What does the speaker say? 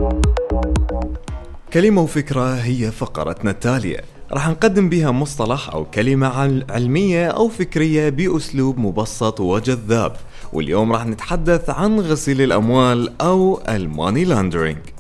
كلمة وفكرة هي فقرتنا التالية، راح نقدم بها مصطلح أو كلمة علمية أو فكرية بأسلوب مبسط وجذاب. واليوم راح نتحدث عن غسيل الأموال أو الماني لاندرينج.